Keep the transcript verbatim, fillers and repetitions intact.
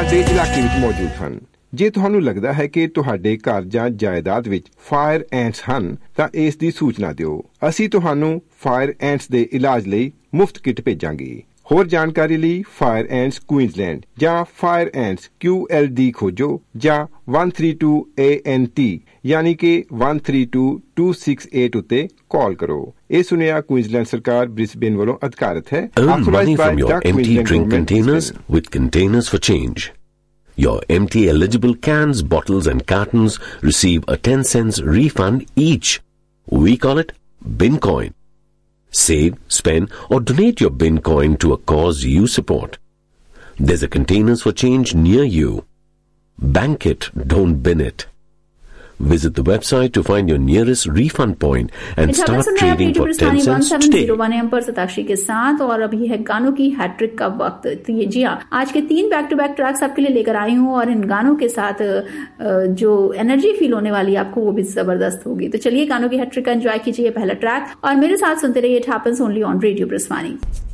ਤੁਹਾਡੇ ਇਲਾਕੇ ਵਿੱਚ ਮੌਜੂਦ ਹਨ। ਜੇ ਤੁਹਾਨੂੰ ਲੱਗਦਾ ਹੈ ਕਿ ਤੁਹਾਡੇ ਘਰ ਜਾਂ ਜਾਇਦਾਦ ਵਿੱਚ ਫਾਇਰ ਐਂਟਸ ਹਨ ਤਾਂ ਇਸ ਦੀ ਸੂਚਨਾ ਦਿਓ। ਅਸੀਂ ਤੁਹਾਨੂੰ ਫਾਇਰ ਐਂਟਸ ਦੇ ਇਲਾਜ ਲਈ ਮੁਫਤ ਕਿੱਟ ਭੇਜਾਂਗੇ। ਹੋਰ ਜਾਣਕਾਰੀ ਲਈ ਫਾਇਰ ਐਂਟਸ ਕੁਈਨਜ਼ਲੈਂਡ ਜਾਂ ਫਾਇਰ ਐਂਟਸ ਕਿਊ ਐਲ ਡੀ ਖੋਜੋ ਜਾਂ one three two A N T ਯਾਨੀ ਕਿ one three two two six eight ਉੱਤੇ ਕਾਲ ਕਰੋ। ਇਹ ਸੁਨੇਹਾ ਕੁਈਨਜ਼ਲੈਂਡ ਸਰਕਾਰ ਬ੍ਰਿਸਬੇਨ ਵੱਲੋਂ ਅਧਿਕਾਰਤ ਹੈ। Earn money from your empty drink containers with Containers for Change. Your empty eligible cans, bottles and cartons receive a ten cents refund each. We call it Bin Coin. Save, spend or donate your Bin Coin to a cause you support. There's a Containers for Change near you. Bank it, don't bin it. Visit the website to find your nearest refund point and start trading for ten cents today. One M पर सताक्षी के साथ और अभी है गानों की hat trick का वक्त। तो ये जी हाँ, आज के तीन बैक टू बैक ट्रैक्स आपके लिए लेकर आई हूँ और इन गानों के साथ जो एनर्जी फील होने वाली है आपको वो भी जबरदस्त होगी। तो चलिए गानों की हैट्रिक का एंजॉय कीजिए। पहला ट्रैक और मेरे साथ सुनते रहिए। It happens only on radio Brisbane.